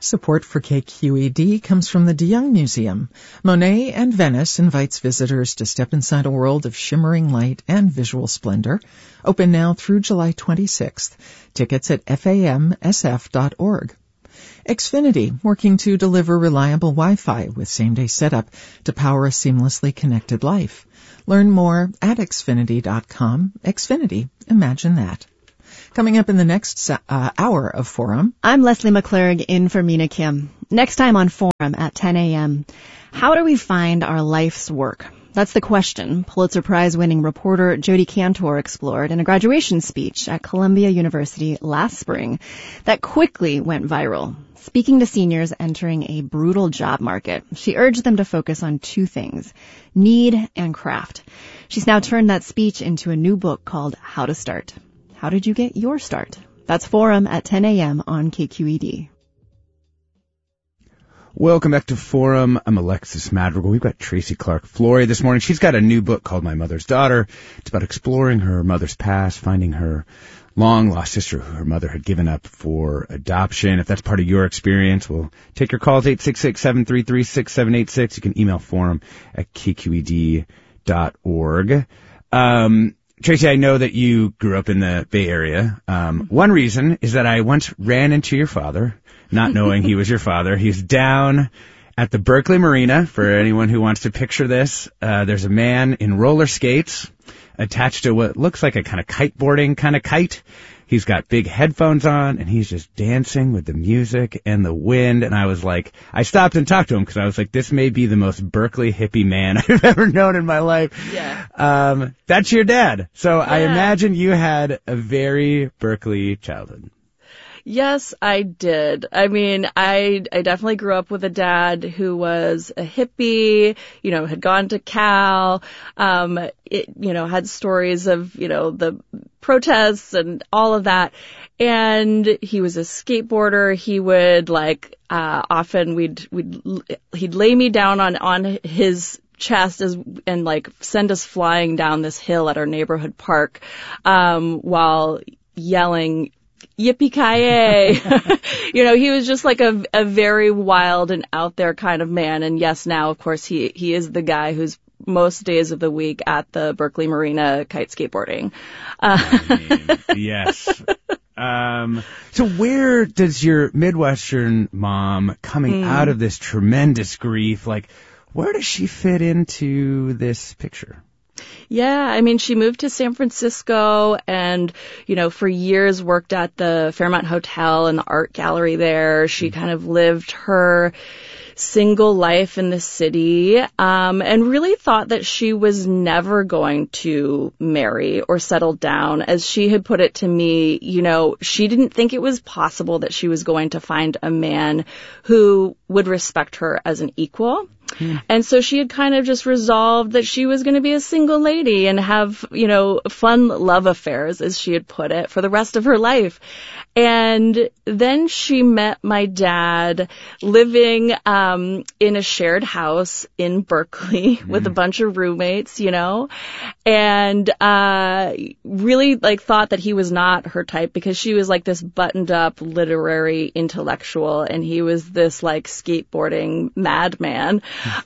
Support for KQED comes from the de Young Museum. Monet and Venice invites visitors to step inside a world of shimmering light and visual splendor. Open now through July 26th. Tickets at famsf.org. Xfinity, working to deliver reliable Wi-Fi with same-day setup to power a seamlessly connected life. Learn more at xfinity.com. Xfinity, imagine that. Coming up in the next hour of Forum. I'm Leslie McClurg in for Mina Kim. Next time on Forum at 10 a.m. How do we find our life's work? That's the question Pulitzer Prize-winning reporter Jodi Kantor explored in a graduation speech at Columbia University last spring that quickly went viral. Speaking to seniors entering a brutal job market, she urged them to focus on two things, need and craft. She's now turned that speech into a new book called How to Start. How did you get your start? That's Forum at 10 a.m. on KQED. Welcome back to Forum. I'm Alexis Madrigal. We've got Tracy Clark Flory this morning. She's got a new book called My Mother's Daughter. It's about exploring her mother's past, finding her long-lost sister who her mother had given up for adoption. If that's part of your experience, we'll take your calls, 866-733-6786. You can email forum at kqed.org. Tracy, I know that you grew up in the Bay Area. One reason is that I once ran into your father, not knowing he was your father. He's down at the Berkeley Marina. For anyone who wants to picture this, there's a man in roller skates attached to what looks like a kind of kiteboarding kind of kite. He's got big headphones on, and he's just dancing with the music and the wind. And I was like, I stopped and talked to him because I was like, this may be the most Berkeley hippie man I've ever known in my life. Yeah. That's your dad. So yeah. I imagine you had a very Berkeley childhood. Yes, I did. I mean, I definitely grew up with a dad who was a hippie, had gone to Cal, had stories of, the protests and all of that. And he was a skateboarder. He would often he'd lay me down on his chest and send us flying down this hill at our neighborhood park, while yelling, yippee-ki-yay. He was just like a very wild and out there kind of man. And yes, now, of course, he is the guy who's most days of the week at the Berkeley Marina kite skateboarding. Yes. So where does your Midwestern mom, coming out of this tremendous grief, where does she fit into this picture? Yeah, I mean, she moved to San Francisco and, for years worked at the Fairmont Hotel and the art gallery there. She kind of lived her single life in the city, and really thought that she was never going to marry or settle down. As she had put it to me, she didn't think it was possible that she was going to find a man who would respect her as an equal. And so she had kind of just resolved that she was going to be a single lady and have, fun love affairs, as she had put it, for the rest of her life. And then she met my dad living in a shared house in Berkeley with a bunch of roommates, and really thought that he was not her type because she was this buttoned up literary intellectual and he was this skateboarding madman.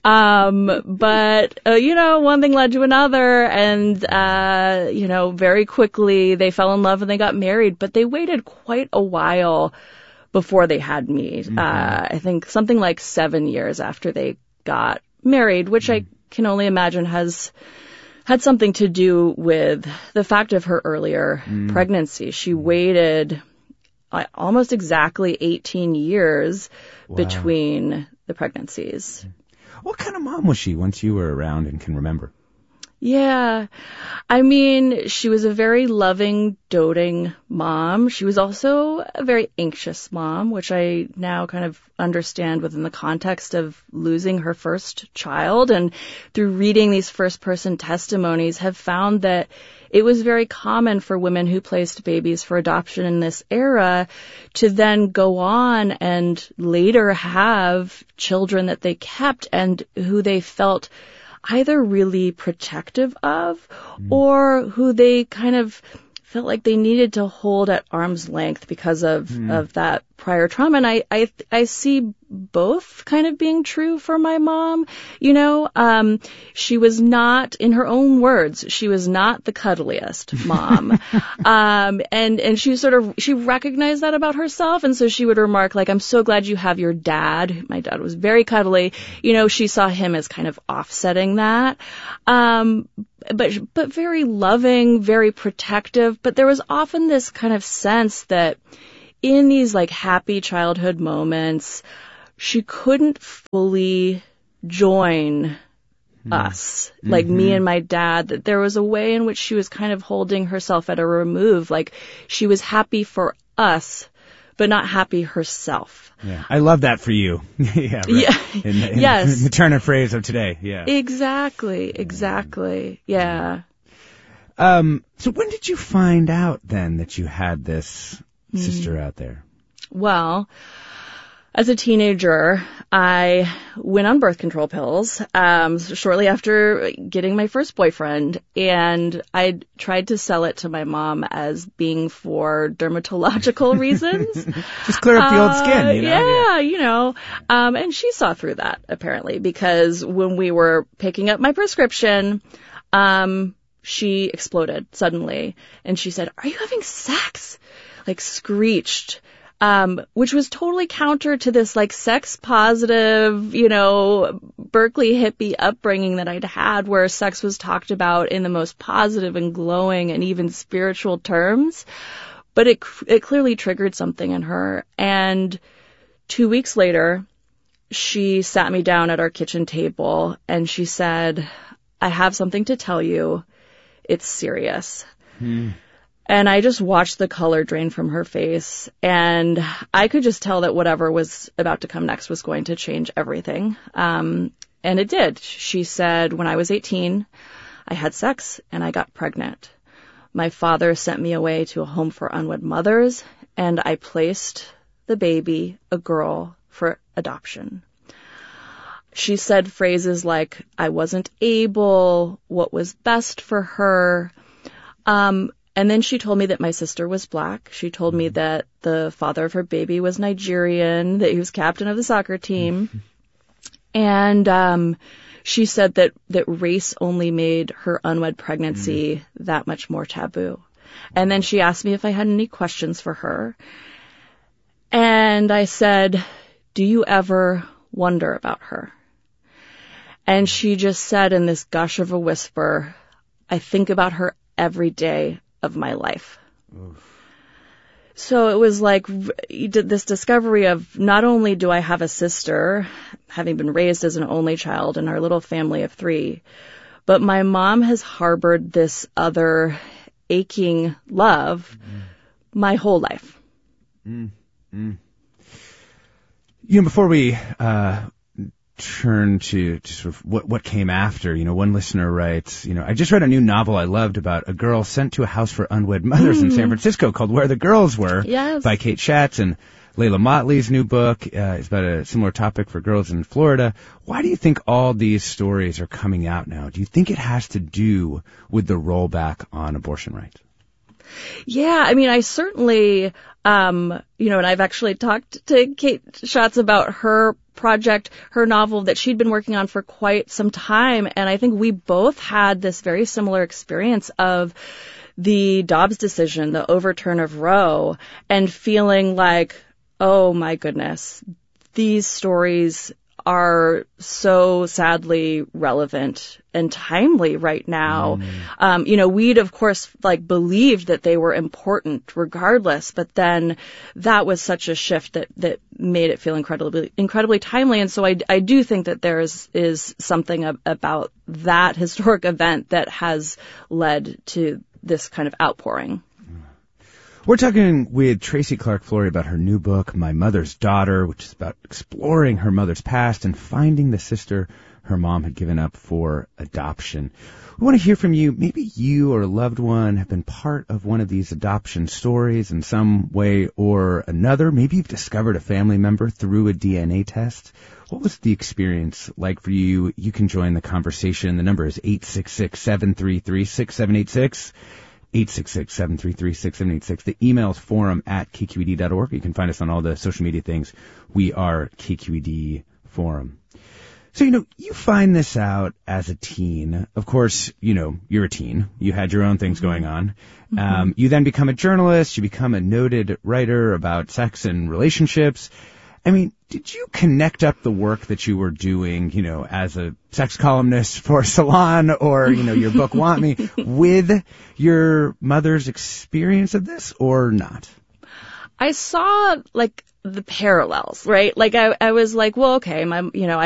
But one thing led to another, and very quickly they fell in love and they got married, but they waited quite a while before they had me. I think something like 7 years after they got married, which I can only imagine had something to do with the fact of her earlier pregnancy. She waited almost exactly 18 years between the pregnancies. What kind of mom was she once you were around and can remember? Yeah. I mean, she was a very loving, doting mom. She was also a very anxious mom, which I now kind of understand within the context of losing her first child. And through reading these first-person testimonies, have found that it was very common for women who placed babies for adoption in this era to then go on and later have children that they kept and who they felt either really protective of or who they kind of felt like they needed to hold at arm's length because of that prior trauma. And I see both kind of being true for my mom. She was not, in her own words, she was not the cuddliest mom. And she recognized that about herself. And so she would remark, like, I'm so glad you have your dad. My dad was very cuddly. She saw him as kind of offsetting that. But very loving, very protective. But there was often this kind of sense that in these like happy childhood moments, she couldn't fully join us, like me and my dad, that there was a way in which she was kind of holding herself at a remove. Like she was happy for us, but not happy herself. Yeah, I love that for you. Yeah, right. Yeah. In the turn of phrase of today. Yeah. Exactly. Yeah. So when did you find out then that you had this sister out there? Well, as a teenager, I went on birth control pills shortly after getting my first boyfriend, and I tried to sell it to my mom as being for dermatological reasons. Just clear up the old skin, Yeah. And she saw through that, apparently, because when we were picking up my prescription, she exploded suddenly, and she said, "Are you having sex?" Like screeched. Which was totally counter to this like sex positive, Berkeley hippie upbringing that I'd had, where sex was talked about in the most positive and glowing and even spiritual terms. But it clearly triggered something in her. And 2 weeks later, she sat me down at our kitchen table and she said, "I have something to tell you. It's serious." And I just watched the color drain from her face, and I could just tell that whatever was about to come next was going to change everything. And it did. She said, "When I was 18, I had sex and I got pregnant. My father sent me away to a home for unwed mothers, and I placed the baby, a girl, for adoption." She said phrases like, "I wasn't able," "what was best for her." And then she told me that my sister was black. She told me that the father of her baby was Nigerian, that he was captain of the soccer team. And she said that race only made her unwed pregnancy that much more taboo. And then she asked me if I had any questions for her. And I said, "Do you ever wonder about her?" And she just said in this gush of a whisper, "I think about her every day of my life." Oof. So it was like this discovery of not only do I have a sister, having been raised as an only child in our little family of 3, but my mom has harbored this other aching love my whole life. Before we turn to sort of what came after, one listener writes, I just read a new novel I loved about a girl sent to a house for unwed mothers in San Francisco called Where the Girls Were, by Kate Schatz, and Layla Motley's new book is about a similar topic for girls in Florida. Why do you think all these stories are coming out now? Do you think it has to do with the rollback on abortion rights? Yeah, I mean, I certainly, and I've actually talked to Kate Schatz about her project, her novel that she'd been working on for quite some time. And I think we both had this very similar experience of the Dobbs decision, the overturn of Roe, and feeling like, oh my goodness, these stories are so sadly relevant and timely right now. We'd of course believed that they were important regardless, but then that was such a shift that made it feel incredibly timely. And so I do think that there is something about that historic event that has led to this kind of outpouring. We're talking with Tracy Clark Flory about her new book, My Mother's Daughter, which is about exploring her mother's past and finding the sister her mom had given up for adoption. We want to hear from you. Maybe you or a loved one have been part of one of these adoption stories in some way or another. Maybe you've discovered a family member through a DNA test. What was the experience like for you? You can join the conversation. The number is 866-733-6786. 866-733-6786. The email is forum@kqed.org. You can find us on all the social media things. We are KQED Forum. So, you find this out as a teen. Of course, you're a teen. You had your own things going on. You then become a journalist. You become a noted writer about sex and relationships. I mean, did you connect up the work that you were doing, as a sex columnist for Salon or, your book Want Me with your mother's experience of this or not? I saw, the parallels, right? I was like, well, okay, I